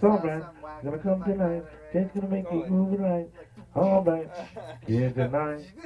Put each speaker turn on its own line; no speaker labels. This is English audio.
It's alright. Gonna come tonight. Jake's gonna make you move it right. Alright. Here tonight.